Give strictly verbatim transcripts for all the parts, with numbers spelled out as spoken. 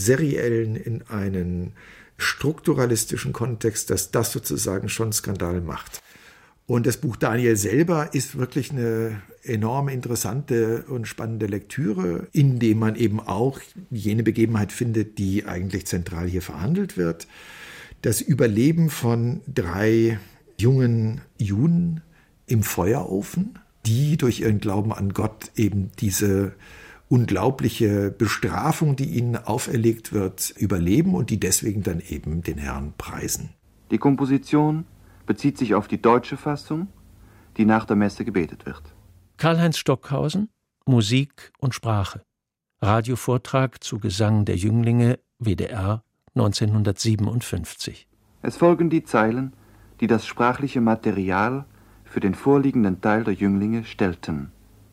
seriellen, in einen strukturalistischen Kontext, dass das sozusagen schon Skandal macht. Und das Buch Daniel selber ist wirklich eine enorm interessante und spannende Lektüre, in dem man eben auch jene Begebenheit findet, die eigentlich zentral hier verhandelt wird. Das Überleben von drei jungen Juden im Feuerofen, die durch ihren Glauben an Gott eben diese unglaubliche Bestrafung, die ihnen auferlegt wird, überleben und die deswegen dann eben den Herrn preisen. Die Komposition bezieht sich auf die deutsche Fassung, die nach der Messe gebetet wird. Karl-Heinz Stockhausen, Musik und Sprache. Radiovortrag zu Gesang der Jünglinge, W D R, neunzehnhundertsiebenundfünfzig. Es folgen die Zeilen, die das sprachliche Material für den vorliegenden Teil der Jünglinge stellten.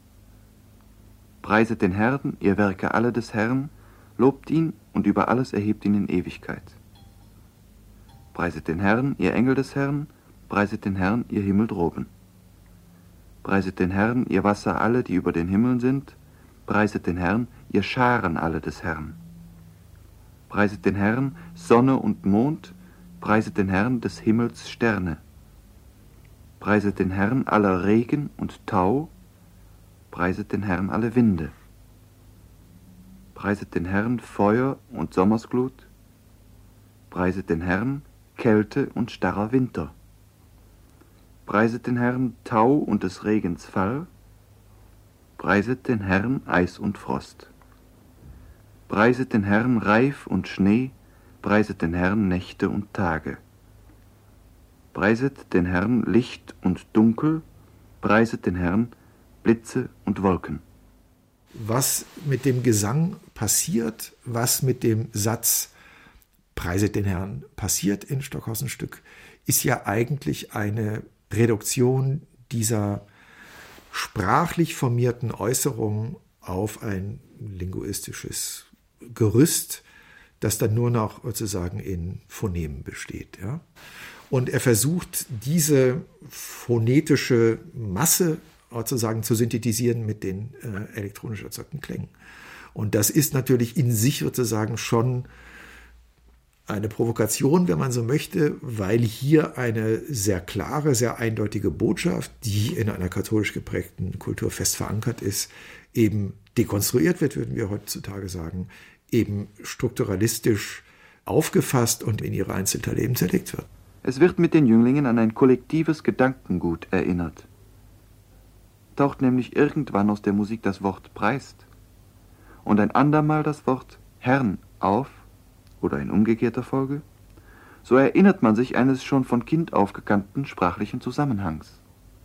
Preiset den Herrn, ihr Werke alle des Herrn, lobt ihn und über alles erhebt ihn in Ewigkeit. Preiset den Herrn, ihr Engel des Herrn, preiset den Herrn, ihr Himmel droben. Preiset den Herrn, ihr Wasser alle, die über den Himmeln sind, preiset den Herrn, ihr Scharen alle des Herrn. Preiset den Herrn, Sonne und Mond, preiset den Herrn des Himmels Sterne. Preiset den Herrn aller Regen und Tau, preiset den Herrn alle Winde. Preiset den Herrn Feuer und Sommersglut, preiset den Herrn Kälte und starrer Winter. Preiset den Herrn Tau und des Regens Fall, preiset den Herrn Eis und Frost. Preiset den Herrn Reif und Schnee, preiset den Herrn Nächte und Tage. Preiset den Herrn Licht und Dunkel, preiset den Herrn Blitze und Wolken. Was mit dem Gesang passiert, was mit dem Satz Preiset den Herrn passiert in Stockhausens Stück, ist ja eigentlich eine Reduktion dieser sprachlich formierten Äußerung auf ein linguistisches Gerüst, das dann nur noch sozusagen in Phonemen besteht. Ja? Und er versucht, diese phonetische Masse sozusagen zu synthetisieren mit den äh, elektronisch erzeugten Klängen. Und das ist natürlich in sich sozusagen schon eine Provokation, wenn man so möchte, weil hier eine sehr klare, sehr eindeutige Botschaft, die in einer katholisch geprägten Kultur fest verankert ist, eben dekonstruiert wird, würden wir heutzutage sagen, eben strukturalistisch aufgefasst und in ihre Einzelteile eben zerlegt wird. Es wird mit den Jünglingen an ein kollektives Gedankengut erinnert. Taucht nämlich irgendwann aus der Musik das Wort preist und ein andermal das Wort Herrn auf, oder in umgekehrter Folge, so erinnert man sich eines schon von Kind auf gekannten sprachlichen Zusammenhangs.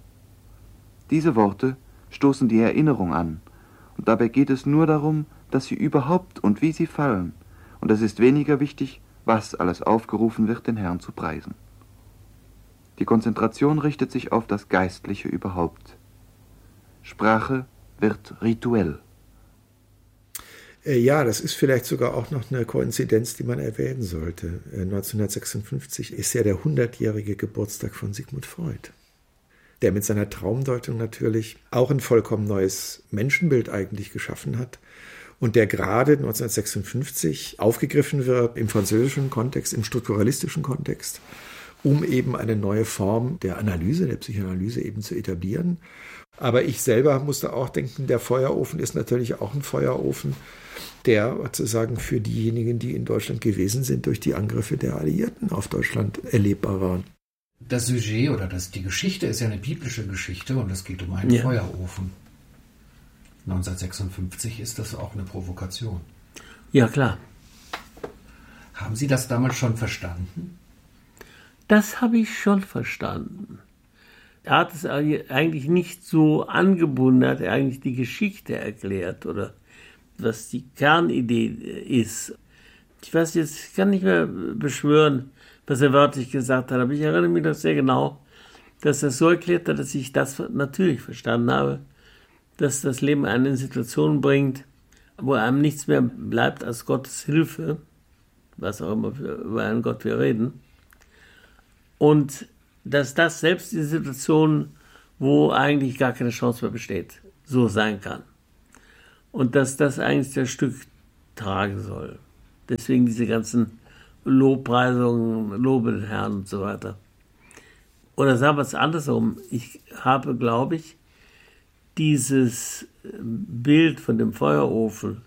Diese Worte stoßen die Erinnerung an, und dabei geht es nur darum, dass sie überhaupt und wie sie fallen, und es ist weniger wichtig, was alles aufgerufen wird, den Herrn zu preisen. Die Konzentration richtet sich auf das Geistliche überhaupt. Sprache wird rituell. Ja, das ist vielleicht sogar auch noch eine Koinzidenz, die man erwähnen sollte. neunzehnhundertsechsundfünfzig ist ja der hundertjährige Geburtstag von Sigmund Freud, der mit seiner Traumdeutung natürlich auch ein vollkommen neues Menschenbild eigentlich geschaffen hat und der gerade neunzehnhundertsechsundfünfzig aufgegriffen wird im französischen Kontext, im strukturalistischen Kontext, um eben eine neue Form der Analyse, der Psychoanalyse eben zu etablieren. Aber ich selber musste auch denken, der Feuerofen ist natürlich auch ein Feuerofen, der sozusagen für diejenigen, die in Deutschland gewesen sind, durch die Angriffe der Alliierten auf Deutschland erlebbar waren. Das Sujet oder das, die Geschichte ist ja eine biblische Geschichte und es geht um einen ja. Feuerofen. neunzehnhundertsechsundfünfzig ist das auch eine Provokation. Ja, klar. Haben Sie das damals schon verstanden? Das habe ich schon verstanden. Er hat es eigentlich nicht so angebunden, er hat eigentlich die Geschichte erklärt oder was die Kernidee ist. Ich weiß jetzt, ich kann nicht mehr beschwören, was er wörtlich gesagt hat, aber ich erinnere mich noch sehr genau, dass er so erklärt hat, dass ich das natürlich verstanden habe, dass das Leben einen in Situationen bringt, wo einem nichts mehr bleibt als Gottes Hilfe, was auch immer für, über einen Gott wir reden, und dass das selbst in Situationen, wo eigentlich gar keine Chance mehr besteht, so sein kann. Und dass das eigentlich das Stück tragen soll. Deswegen diese ganzen Lobpreisungen, Lobe den Herrn und so weiter. Oder sagen wir es andersrum. Ich habe, glaube ich, dieses Bild von dem Feuerofen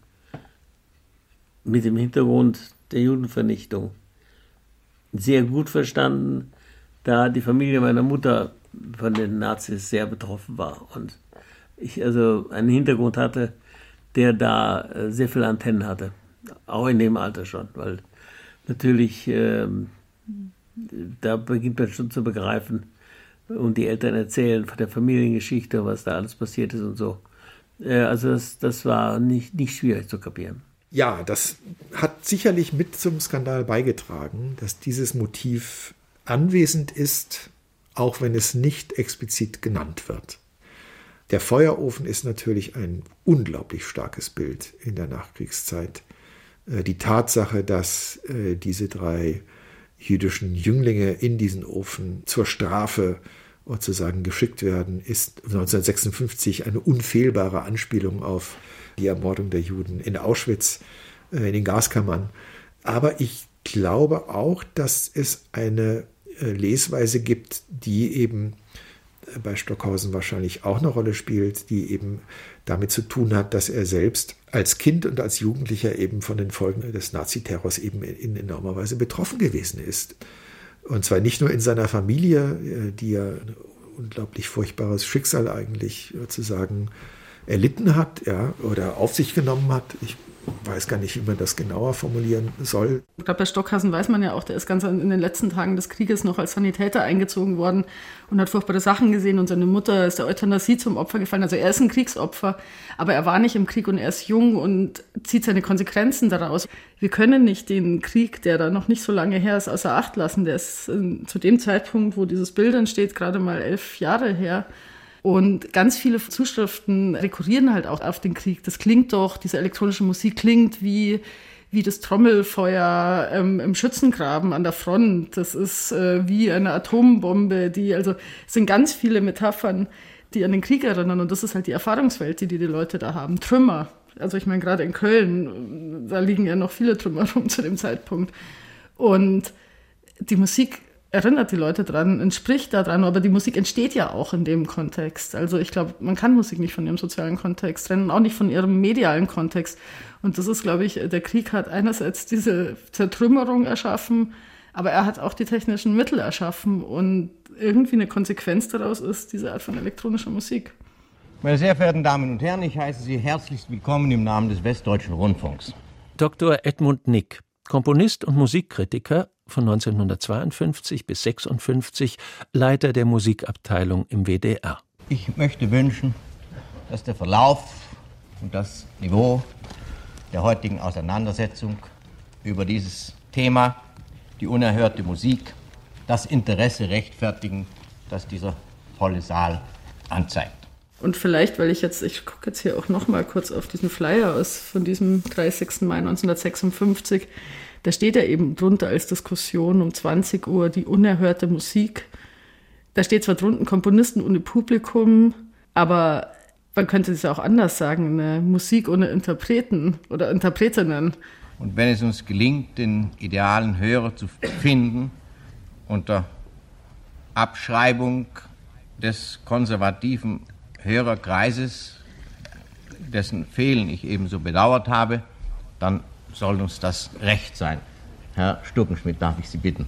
mit dem Hintergrund der Judenvernichtung sehr gut verstanden, da die Familie meiner Mutter von den Nazis sehr betroffen war und ich also einen Hintergrund hatte, der da sehr viele Antennen hatte, auch in dem Alter schon, weil natürlich ähm, da beginnt man schon zu begreifen und die Eltern erzählen von der Familiengeschichte, was da alles passiert ist und so. Äh, also das, das war nicht, nicht schwierig zu kapieren. Ja, das hat sicherlich mit zum Skandal beigetragen, dass dieses Motiv anwesend ist, auch wenn es nicht explizit genannt wird. Der Feuerofen ist natürlich ein unglaublich starkes Bild in der Nachkriegszeit. Die Tatsache, dass diese drei jüdischen Jünglinge in diesen Ofen zur Strafe sozusagen geschickt werden, ist neunzehnhundertsechsundfünfzig eine unfehlbare Anspielung auf die Ermordung der Juden in Auschwitz, in den Gaskammern. Aber ich glaube auch, dass es eine Lesweise gibt, die eben bei Stockhausen wahrscheinlich auch eine Rolle spielt, die eben damit zu tun hat, dass er selbst als Kind und als Jugendlicher eben von den Folgen des Naziterrors eben in enormer Weise betroffen gewesen ist. Und zwar nicht nur in seiner Familie, die ja ein unglaublich furchtbares Schicksal eigentlich sozusagen erlitten hat, ja, oder auf sich genommen hat. Ich weiß gar nicht, wie man das genauer formulieren soll. Ich glaube, bei Stockhausen weiß man ja auch, der ist ganz in den letzten Tagen des Krieges noch als Sanitäter eingezogen worden und hat furchtbare Sachen gesehen und seine Mutter ist der Euthanasie zum Opfer gefallen. Also er ist ein Kriegsopfer, aber er war nicht im Krieg und er ist jung und zieht seine Konsequenzen daraus. Wir können nicht den Krieg, der da noch nicht so lange her ist, außer Acht lassen. Der ist äh, zu dem Zeitpunkt, wo dieses Bild entsteht, gerade mal elf Jahre her. Und ganz viele Zuschriften rekurrieren halt auch auf den Krieg. Das klingt doch, diese elektronische Musik klingt wie, wie das Trommelfeuer ähm, im Schützengraben an der Front. Das ist äh, wie eine Atombombe, die, also es sind ganz viele Metaphern, die an den Krieg erinnern. Und das ist halt die Erfahrungswelt, die die, die Leute da haben. Trümmer. Also ich meine, gerade in Köln, da liegen ja noch viele Trümmer rum zu dem Zeitpunkt. Und die Musik erinnert die Leute dran, entspricht daran, aber die Musik entsteht ja auch in dem Kontext. Also ich glaube, man kann Musik nicht von ihrem sozialen Kontext trennen, auch nicht von ihrem medialen Kontext. Und das ist, glaube ich, der Krieg hat einerseits diese Zertrümmerung erschaffen, aber er hat auch die technischen Mittel erschaffen und irgendwie eine Konsequenz daraus ist diese Art von elektronischer Musik. Meine sehr verehrten Damen und Herren, ich heiße Sie herzlichst willkommen im Namen des Westdeutschen Rundfunks. Doktor Edmund Nick, Komponist und Musikkritiker, von neunzehnhundertzweiundfünfzig bis sechsundfünfzig Leiter der Musikabteilung im W D R. Ich möchte wünschen, dass der Verlauf und das Niveau der heutigen Auseinandersetzung über dieses Thema, die unerhörte Musik, das Interesse rechtfertigen, das dieser volle Saal anzeigt. Und vielleicht, weil ich jetzt, ich gucke jetzt hier auch noch mal kurz auf diesen Flyer aus von diesem dreißigsten Mai neunzehnhundertsechsundfünfzig, da steht ja eben drunter als Diskussion um zwanzig Uhr die unerhörte Musik. Da steht zwar drunten Komponisten ohne Publikum, aber man könnte es ja auch anders sagen, eine Musik ohne Interpreten oder Interpretinnen. Und wenn es uns gelingt, den idealen Hörer zu finden, unter Abschreibung des konservativen Hörerkreises, dessen Fehlen ich ebenso bedauert habe, dann soll uns das recht sein. Herr Stuckenschmidt, darf ich Sie bitten.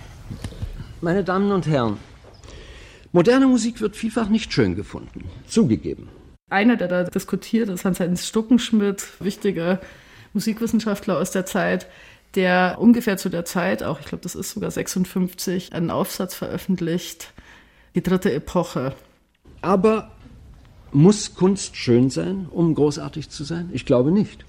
Meine Damen und Herren, moderne Musik wird vielfach nicht schön gefunden, zugegeben. Einer, der da diskutiert, ist Hans-Heinz Stuckenschmidt, wichtiger Musikwissenschaftler aus der Zeit, der ungefähr zu der Zeit, auch ich glaube, das ist sogar sechsundfünfzig, einen Aufsatz veröffentlicht, die dritte Epoche. Aber muss Kunst schön sein, um großartig zu sein? Ich glaube nicht.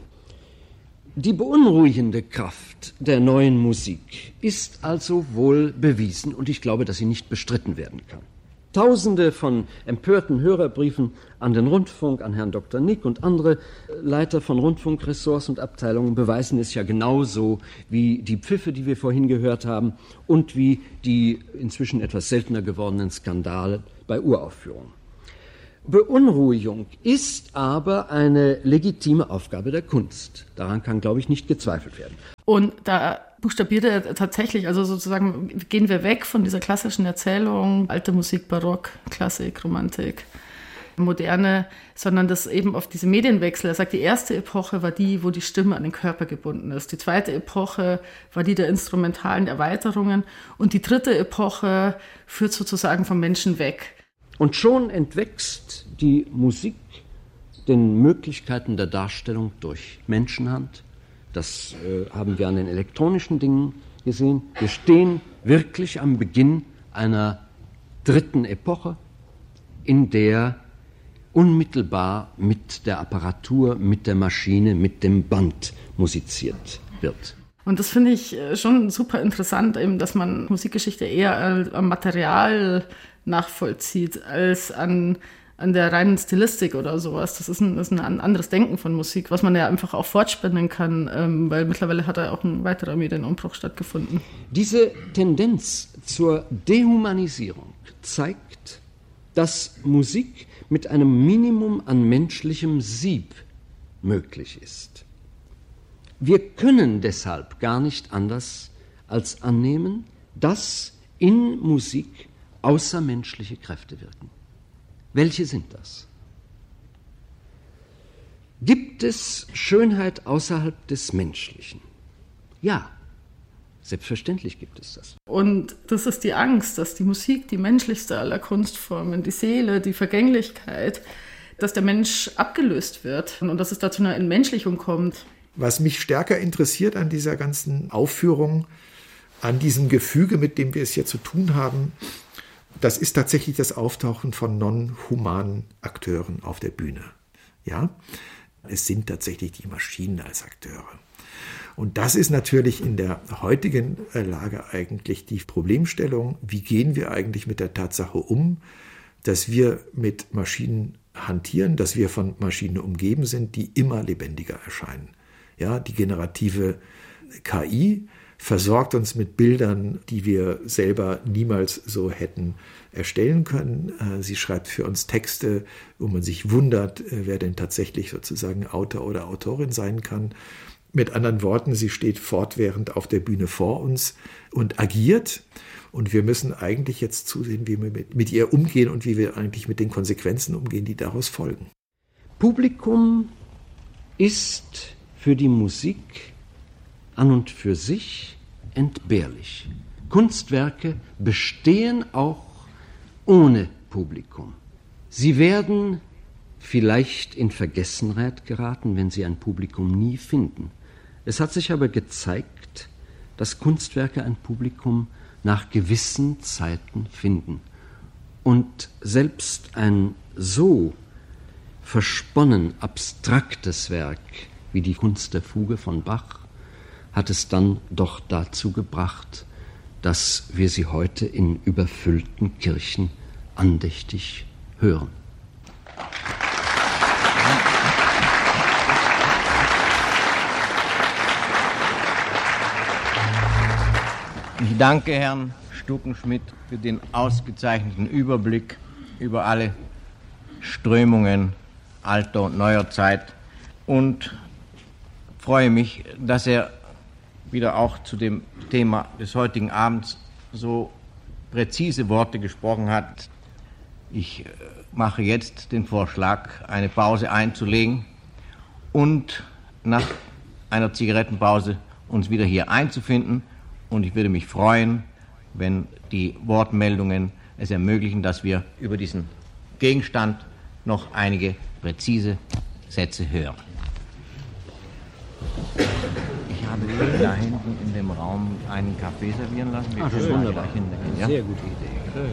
Die beunruhigende Kraft der neuen Musik ist also wohl bewiesen und ich glaube, dass sie nicht bestritten werden kann. Tausende von empörten Hörerbriefen an den Rundfunk, an Herrn Doktor Nick und andere Leiter von Rundfunkressorts und Abteilungen beweisen es ja genauso wie die Pfiffe, die wir vorhin gehört haben und wie die inzwischen etwas seltener gewordenen Skandale bei Uraufführungen. Beunruhigung ist aber eine legitime Aufgabe der Kunst. Daran kann, glaube ich, nicht gezweifelt werden. Und da buchstabiert er tatsächlich, also sozusagen gehen wir weg von dieser klassischen Erzählung, alte Musik, Barock, Klassik, Romantik, Moderne, sondern das eben auf diese Medienwechsel. Er sagt, die erste Epoche war die, wo die Stimme an den Körper gebunden ist. Die zweite Epoche war die der instrumentalen Erweiterungen. Und die dritte Epoche führt sozusagen vom Menschen weg. Und schon entwächst die Musik den Möglichkeiten der Darstellung durch Menschenhand. Das äh, haben wir an den elektronischen Dingen gesehen. Wir stehen wirklich am Beginn einer dritten Epoche, in der unmittelbar mit der Apparatur, mit der Maschine, mit dem Band musiziert wird. Und das finde ich schon super interessant, eben, dass man Musikgeschichte eher am Material nachvollzieht, als an, an der reinen Stilistik oder sowas. Das ist, ein, das ist ein anderes Denken von Musik, was man ja einfach auch fortspinnen kann, ähm, weil mittlerweile hat da auch ein weiterer Medienumbruch stattgefunden. Diese Tendenz zur Dehumanisierung zeigt, dass Musik mit einem Minimum an menschlichem Sieb möglich ist. Wir können deshalb gar nicht anders als annehmen, dass in Musik außermenschliche Kräfte wirken. Welche sind das? Gibt es Schönheit außerhalb des Menschlichen? Ja, selbstverständlich gibt es das. Und das ist die Angst, dass die Musik, die menschlichste aller Kunstformen, die Seele, die Vergänglichkeit, dass der Mensch abgelöst wird und dass es da zu einer Entmenschlichung kommt. Was mich stärker interessiert an dieser ganzen Aufführung, an diesem Gefüge, mit dem wir es hier zu tun haben, das ist tatsächlich das Auftauchen von non-humanen Akteuren auf der Bühne. Ja, es sind tatsächlich die Maschinen als Akteure. Und das ist natürlich in der heutigen Lage eigentlich die Problemstellung, wie gehen wir eigentlich mit der Tatsache um, dass wir mit Maschinen hantieren, dass wir von Maschinen umgeben sind, die immer lebendiger erscheinen. Ja, die generative K I versorgt uns mit Bildern, die wir selber niemals so hätten erstellen können. Sie schreibt für uns Texte, wo man sich wundert, wer denn tatsächlich sozusagen Autor oder Autorin sein kann. Mit anderen Worten, sie steht fortwährend auf der Bühne vor uns und agiert. Und wir müssen eigentlich jetzt zusehen, wie wir mit, mit ihr umgehen und wie wir eigentlich mit den Konsequenzen umgehen, die daraus folgen. Publikum ist für die Musik an und für sich entbehrlich. Kunstwerke bestehen auch ohne Publikum. Sie werden vielleicht in Vergessenheit geraten, wenn sie ein Publikum nie finden. Es hat sich aber gezeigt, dass Kunstwerke ein Publikum nach gewissen Zeiten finden. Und selbst ein so versponnen abstraktes Werk wie die Kunst der Fuge von Bach hat es dann doch dazu gebracht, dass wir sie heute in überfüllten Kirchen andächtig hören. Ich danke Herrn Stuckenschmidt für den ausgezeichneten Überblick über alle Strömungen alter und neuer Zeit und freue mich, dass er wieder auch zu dem Thema des heutigen Abends so präzise Worte gesprochen hat. Ich mache jetzt den Vorschlag, eine Pause einzulegen und nach einer Zigarettenpause uns wieder hier einzufinden. Und ich würde mich freuen, wenn die Wortmeldungen es ermöglichen, dass wir über diesen Gegenstand noch einige präzise Sätze hören. Ich habe Ihnen da hinten in dem Raum einen Kaffee servieren lassen. Wir Ach, können wunderbar. gleich hingehen, ja? Sehr gute Idee.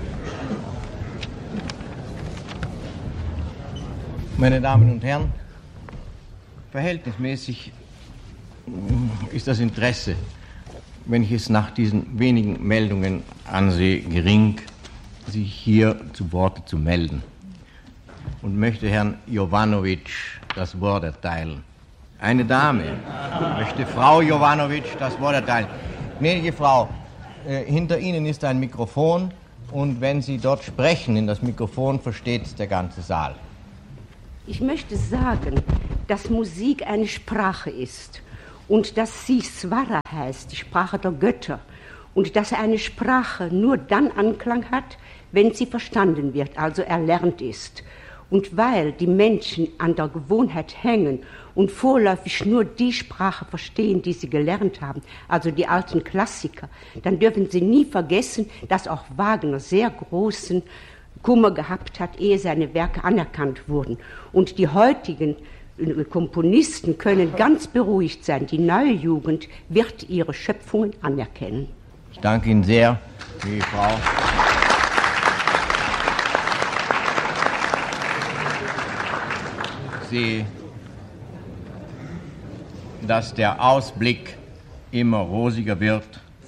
Meine Damen und Herren, verhältnismäßig ist das Interesse, wenn ich es nach diesen wenigen Meldungen ansehe, gering, sich hier zu Worte zu melden. Und möchte Herrn Jovanovic das Wort erteilen. Eine Dame möchte Frau Jovanovic das Wort erteilen. Gnädige Frau, äh, hinter Ihnen ist ein Mikrofon. und wenn Sie dort sprechen in das Mikrofon, versteht der ganze Saal. Ich möchte sagen, dass Musik eine Sprache ist und dass sie Swara heißt, die Sprache der Götter, und dass eine Sprache nur dann Anklang hat, wenn sie verstanden wird, also erlernt ist. Und weil die Menschen an der Gewohnheit hängen und vorläufig nur die Sprache verstehen, die sie gelernt haben, also die alten Klassiker, dann dürfen sie nie vergessen, dass auch Wagner sehr großen Kummer gehabt hat, ehe seine Werke anerkannt wurden. Und die heutigen Komponisten können ganz beruhigt sein. Die neue Jugend wird ihre Schöpfungen anerkennen. Ich danke Ihnen sehr, die Frau. Sie, dass der Ausblick immer rosiger wird.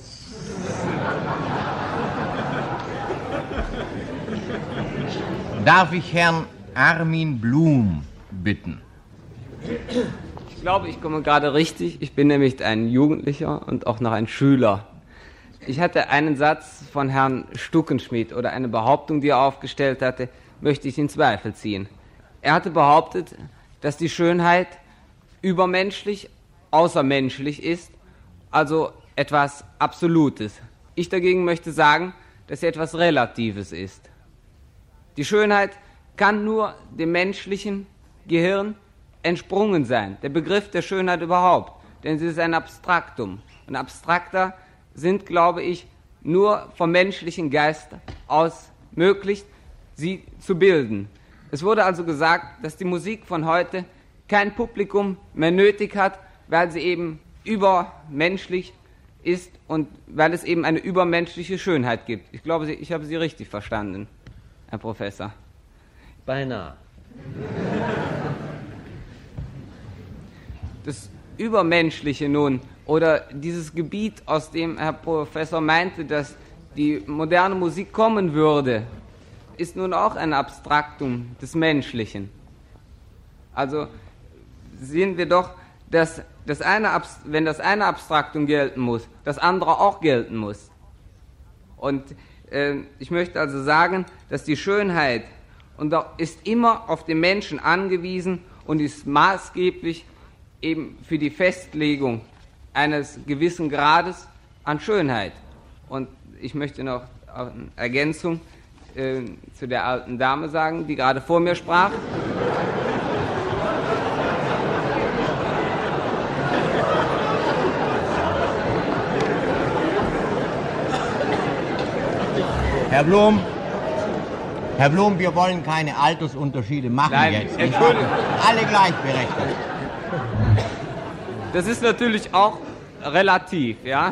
Darf ich Herrn Armin Blum bitten? Ich glaube, ich komme gerade richtig. Ich bin nämlich ein Jugendlicher und auch noch ein Schüler. Ich hatte einen Satz von Herrn Stuckenschmidt oder eine Behauptung, die er aufgestellt hatte, möchte ich in Zweifel ziehen. Er hatte behauptet, dass die Schönheit übermenschlich, außermenschlich ist, also etwas Absolutes. Ich dagegen möchte sagen, dass sie etwas Relatives ist. Die Schönheit kann nur dem menschlichen Gehirn entsprungen sein, der Begriff der Schönheit überhaupt, denn sie ist ein Abstraktum. Und abstrakter sind, glaube ich, nur vom menschlichen Geist aus möglich, sie zu bilden. Es wurde also gesagt, dass die Musik von heute kein Publikum mehr nötig hat, weil sie eben übermenschlich ist und weil es eben eine übermenschliche Schönheit gibt. Ich glaube, ich habe Sie richtig verstanden, Herr Professor. Beinahe. Das Übermenschliche nun, oder dieses Gebiet, aus dem Herr Professor meinte, dass die moderne Musik kommen würde, ist nun auch ein Abstraktum des Menschlichen. Also sehen wir doch, dass das eine, wenn das eine Abstraktum gelten muss, das andere auch gelten muss. Und äh, ich möchte also sagen, dass die Schönheit und ist immer auf den Menschen angewiesen und ist maßgeblich eben für die Festlegung eines gewissen Grades an Schönheit. Und ich möchte noch eine Ergänzung äh, zu der alten Dame sagen, die gerade vor mir sprach. Herr Blum, Herr Blum, wir wollen keine Altersunterschiede machen. Nein, jetzt. Entschuldigung. Alle gleichberechtigt. Das ist natürlich auch relativ, ja.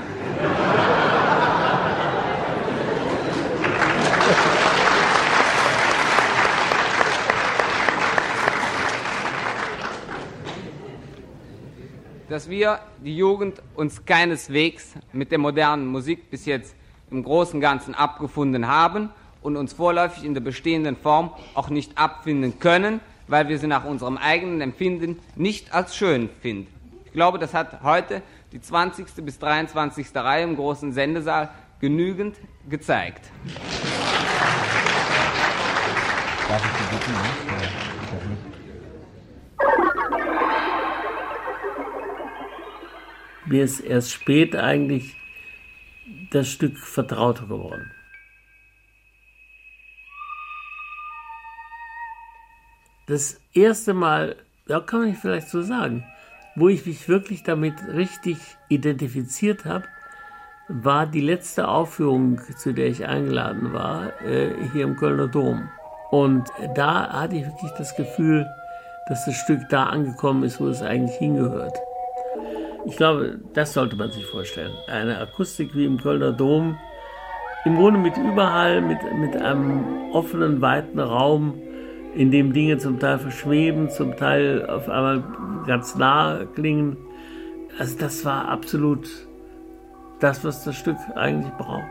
Dass wir, die Jugend, uns keineswegs mit der modernen Musik bis jetzt im Großen und Ganzen abgefunden haben und uns vorläufig in der bestehenden Form auch nicht abfinden können, weil wir sie nach unserem eigenen Empfinden nicht als schön finden. Ich glaube, das hat heute die zwanzigste bis dreiundzwanzigste Reihe im großen Sendesaal genügend gezeigt. Darf ich Sie bitten? Mir ist erst spät eigentlich das Stück vertrauter geworden. Das erste Mal, ja, kann man vielleicht so sagen, wo ich mich wirklich damit richtig identifiziert habe, war die letzte Aufführung, zu der ich eingeladen war, äh, hier im Kölner Dom. Und da hatte ich wirklich das Gefühl, dass das Stück da angekommen ist, wo es eigentlich hingehört. Ich glaube, das sollte man sich vorstellen. Eine Akustik wie im Kölner Dom, im Grunde mit Überhall, mit, mit einem offenen, weiten Raum, in dem Dinge zum Teil verschweben, zum Teil auf einmal ganz nah klingen. Also das war absolut das, was das Stück eigentlich braucht.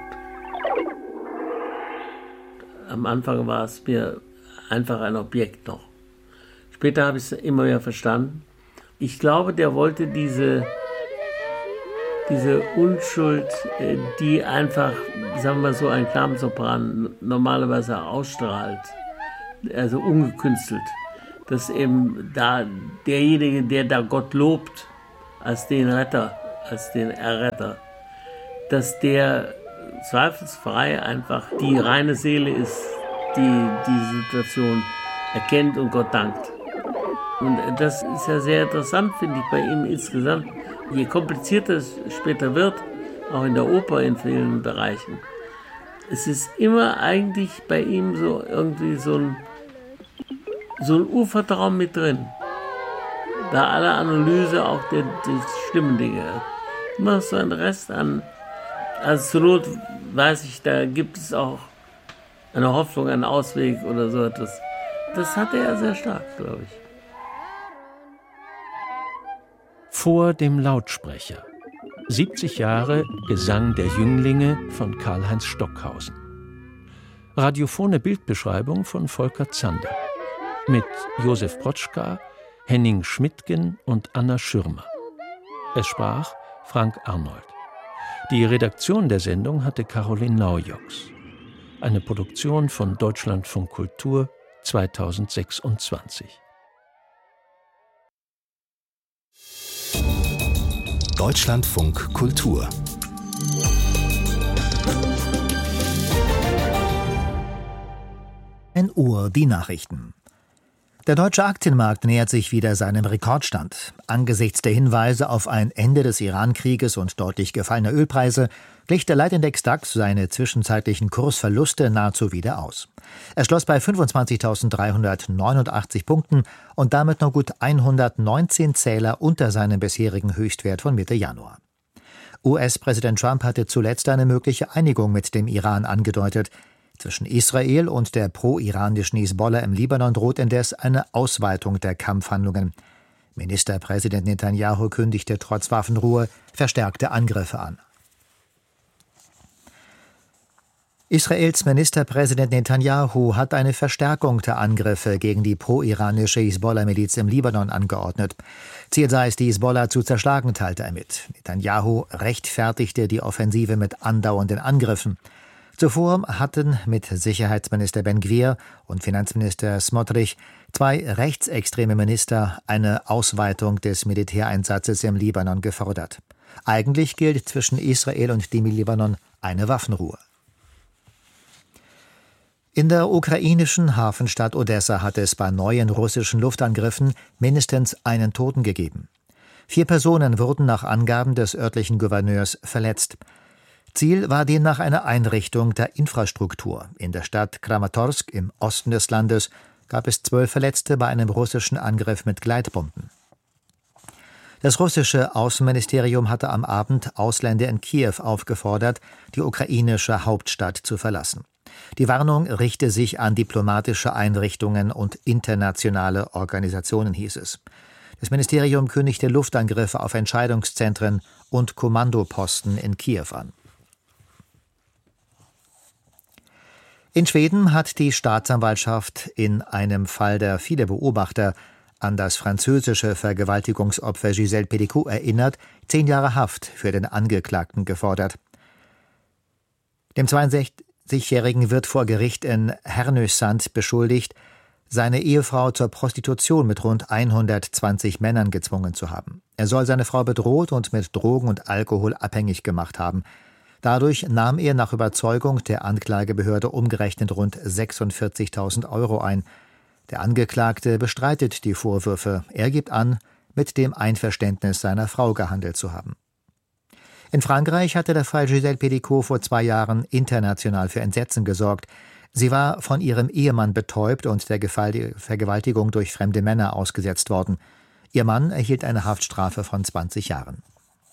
Am Anfang war es mir einfach ein Objekt noch. Später habe ich es immer mehr verstanden. Ich glaube, der wollte diese, diese Unschuld, die einfach, sagen wir mal so, ein Klammsopran normalerweise ausstrahlt, also ungekünstelt, dass eben da derjenige, der da Gott lobt, als den Retter, als den Erretter, dass der zweifelsfrei einfach die reine Seele ist, die die Situation erkennt und Gott dankt. Und das ist ja sehr interessant, finde ich, bei ihm insgesamt. Je komplizierter es später wird, auch in der Oper in vielen Bereichen, es ist immer eigentlich bei ihm so irgendwie so ein, so ein Urvertrauen mit drin. Bei aller Analyse auch der, der schlimmen Dinge. Immer so ein Rest an, also zur Not weiß ich, da gibt es auch eine Hoffnung, einen Ausweg oder so etwas. Das hatte er sehr stark, glaube ich. Vor dem Lautsprecher. siebzig Jahre Gesang der Jünglinge von Karl-Heinz Stockhausen. Radiophone Bildbeschreibung von Volker Zander. Mit Josef Protschka, Henning Schmidtgen und Anna Schürmer. Es sprach Frank Arnold. Die Redaktion der Sendung hatte Caroline Naujoks. Eine Produktion von Deutschlandfunk Kultur zweitausendsechsundzwanzig. Deutschlandfunk Kultur. ein Uhr die Nachrichten. Der deutsche Aktienmarkt nähert sich wieder seinem Rekordstand. Angesichts der Hinweise auf ein Ende des Iran-Krieges und deutlich gefallener Ölpreise glich der Leitindex DAX seine zwischenzeitlichen Kursverluste nahezu wieder aus. Er schloss bei fünfundzwanzigtausenddreihundertneunundachtzig Punkten und damit noch gut hundertneunzehn Zähler unter seinem bisherigen Höchstwert von Mitte Januar. U S-Präsident Trump hatte zuletzt eine mögliche Einigung mit dem Iran angedeutet. Zwischen Israel und der pro-iranischen Hisbollah im Libanon droht indes eine Ausweitung der Kampfhandlungen. Ministerpräsident Netanyahu kündigte trotz Waffenruhe verstärkte Angriffe an. Israels Ministerpräsident Netanyahu hat eine Verstärkung der Angriffe gegen die pro-iranische Hisbollah-Miliz im Libanon angeordnet. Ziel sei es, die Hisbollah zu zerschlagen, teilte er mit. Netanyahu rechtfertigte die Offensive mit andauernden Angriffen. Zuvor hatten mit Sicherheitsminister Ben-Gvir und Finanzminister Smotrich zwei rechtsextreme Minister eine Ausweitung des Militäreinsatzes im Libanon gefordert. Eigentlich gilt zwischen Israel und dem Libanon eine Waffenruhe. In der ukrainischen Hafenstadt Odessa hat es bei neuen russischen Luftangriffen mindestens einen Toten gegeben. Vier Personen wurden nach Angaben des örtlichen Gouverneurs verletzt. Ziel war demnach eine Einrichtung der Infrastruktur. In der Stadt Kramatorsk im Osten des Landes gab es zwölf Verletzte bei einem russischen Angriff mit Gleitbomben. Das russische Außenministerium hatte am Abend Ausländer in Kiew aufgefordert, die ukrainische Hauptstadt zu verlassen. Die Warnung richte sich an diplomatische Einrichtungen und internationale Organisationen, hieß es. Das Ministerium kündigte Luftangriffe auf Entscheidungszentren und Kommandoposten in Kiew an. In Schweden hat die Staatsanwaltschaft in einem Fall, der viele Beobachter an das französische Vergewaltigungsopfer Gisèle Pelicot erinnert, zehn Jahre Haft für den Angeklagten gefordert. Dem zweiundsechzigjährigen wird vor Gericht in Härnösand beschuldigt, seine Ehefrau zur Prostitution mit rund hundertzwanzig Männern gezwungen zu haben. Er soll seine Frau bedroht und mit Drogen und Alkohol abhängig gemacht haben. Dadurch nahm er nach Überzeugung der Anklagebehörde umgerechnet rund sechsundvierzigtausend Euro ein. Der Angeklagte bestreitet die Vorwürfe. Er gibt an, mit dem Einverständnis seiner Frau gehandelt zu haben. In Frankreich hatte der Fall Gisèle Pelicot vor zwei Jahren international für Entsetzen gesorgt. Sie war von ihrem Ehemann betäubt und der Vergewaltigung durch fremde Männer ausgesetzt worden. Ihr Mann erhielt eine Haftstrafe von zwanzig Jahren.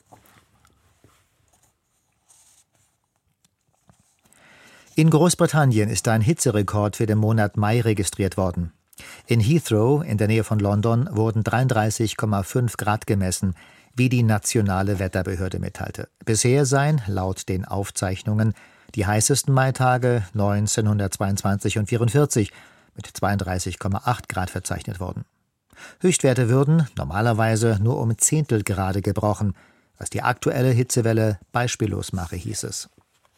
In Großbritannien ist ein Hitzerekord für den Monat Mai registriert worden. In Heathrow, in der Nähe von London, wurden dreiunddreißig Komma fünf Grad gemessen, wie die nationale Wetterbehörde mitteilte. Bisher seien, laut den Aufzeichnungen, die heißesten Maitage neunzehnhundertzweiundzwanzig und vierundvierzig mit zweiunddreißig Komma acht Grad verzeichnet worden. Höchstwerte würden normalerweise nur um Zehntelgrade gebrochen, was die aktuelle Hitzewelle beispiellos mache, hieß es.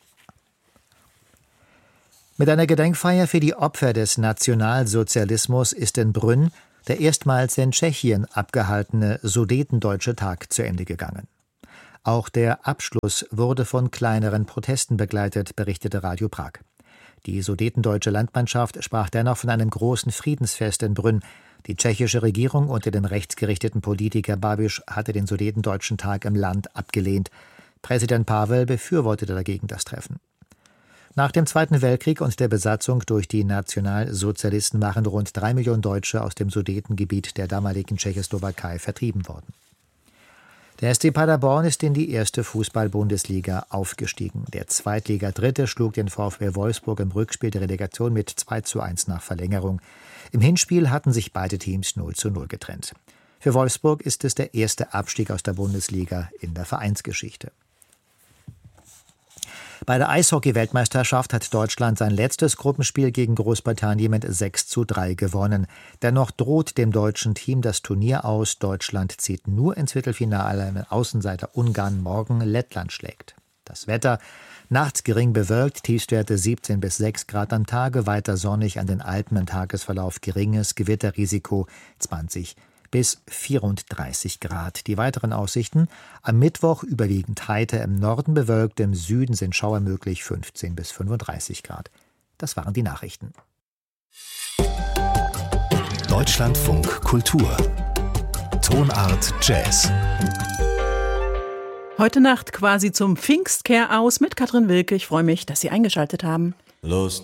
Mit einer Gedenkfeier für die Opfer des Nationalsozialismus ist in Brünn der erstmals in Tschechien abgehaltene Sudetendeutsche Tag zu Ende gegangen. Auch der Abschluss wurde von kleineren Protesten begleitet, berichtete Radio Prag. Die sudetendeutsche Landmannschaft sprach dennoch von einem großen Friedensfest in Brünn. Die tschechische Regierung unter dem rechtsgerichteten Politiker Babiš hatte den Sudetendeutschen Tag im Land abgelehnt. Präsident Pavel befürwortete dagegen das Treffen. Nach dem Zweiten Weltkrieg und der Besatzung durch die Nationalsozialisten waren rund drei Millionen Deutsche aus dem Sudetengebiet der damaligen Tschechoslowakei vertrieben worden. Der S C Paderborn ist in die erste Fußball-Bundesliga aufgestiegen. Der Zweitliga-Dritte schlug den VfB Wolfsburg im Rückspiel der Relegation mit zwei zu eins nach Verlängerung. Im Hinspiel hatten sich beide Teams null zu null getrennt. Für Wolfsburg ist es der erste Abstieg aus der Bundesliga in der Vereinsgeschichte. Bei der Eishockey-Weltmeisterschaft hat Deutschland sein letztes Gruppenspiel gegen Großbritannien mit sechs zu drei gewonnen. Dennoch droht dem deutschen Team das Turnier aus. Deutschland zieht nur ins Viertelfinale, wenn Außenseiter Ungarn morgen Lettland schlägt. Das Wetter: nachts gering bewölkt, Tiefstwerte siebzehn bis sechs Grad am Tage, weiter sonnig an den Alpen, im Tagesverlauf geringes Gewitterrisiko zwanzig bis vierunddreißig Grad. Die weiteren Aussichten: am Mittwoch überwiegend heiter, im Norden bewölkt, im Süden sind Schauer möglich, fünfzehn bis fünfunddreißig Grad. Das waren die Nachrichten. Deutschlandfunk Kultur. Tonart Jazz. Heute Nacht quasi zum Pfingstkehr aus mit Katrin Wilke. Ich freue mich, dass Sie eingeschaltet haben. Los